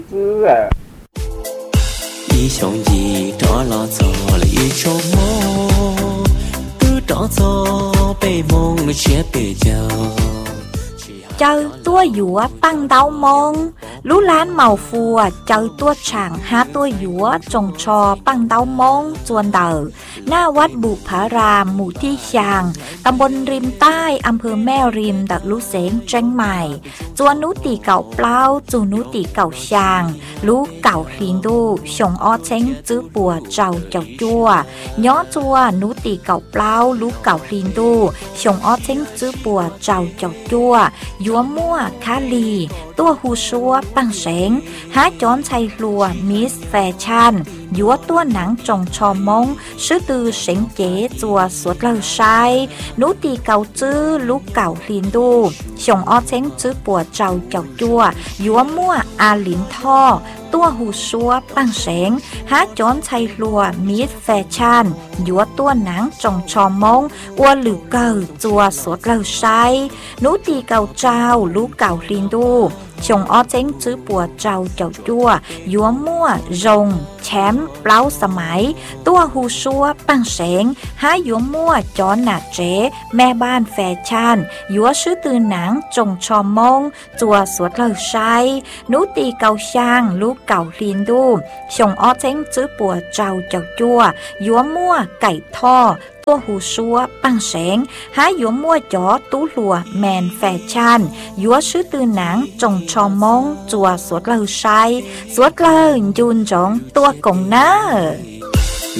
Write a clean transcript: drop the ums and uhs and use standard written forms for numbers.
一雄一找老走了一周梦，都找走被梦了却被叫。 Chơi tua dũa băng đau mông, lú lán màu phùa chơi tua chẳng há tua dũa trồng trò băng đau mông chวนđờหน้าวัดบุพารามหมู่ที่ชางตำบลริมใต้อำเภอแม่ริมดัดลุเสงเชียงใหม่จวนนุตีเก่าเปล่าจูนุตีเก่าชางลูกเก่าคลีนดูชงอ้อเช้งจื้อปัวเจ้าเจ้าจัวย้อจัวนุตีเก่าเปล่าลูกเก่าคลีนดูชงอ้อเช้งจื้อปัวเจ้าเจ้าจัวยัวมั่วคาลีตัวหูชัวปังเสงหาจอนชัยลัวมิสแฟชั่นยัวตัวหนังจงชอมงชื่อตือเสงเจ๋จัวสวดเลอชายนุตีเก่าจื้อลูกเก่าคลีนดูชงอ้อเช้งจื้อปัวเจ้าเจ้าจัวยัวมั่วอาหลินท่อตัวหูชัวปังเสงหาจอนชัยลัวมิสแฟชั่นยัวตัวหนังจงชอมงอัวหลือเก่าจัวสวดเลอชายนุตีเก่าเจ้าลูกเก่าคลีนดูชงอ้อเจ้งจื้อปัวเจ้าเจ้าจัวยัวมั่วรงแชมป์เปล่าสมัยตัวหูชัวปังเสงหายัวมั่วจอนหนาเจ๋แม่บ้านแฟชั่นยัวชื่อตือหนังจงชอมงจัวสวดเลอชายนุตีเก่าช่างลูกเก่าคลีนดูชงอ้อเจ้งจื้อปัวเจ้าเจ้าจัวยัวมั่วไก่ท่อตัวหูชัวปังเสงหายัวมั่วจ๋อตู้หลัวแมนแฟชั่นยัวชื่อตือหนังจงชอมงจัวสวดเลอชายสวดเลอยุนจงตัวกงเนอ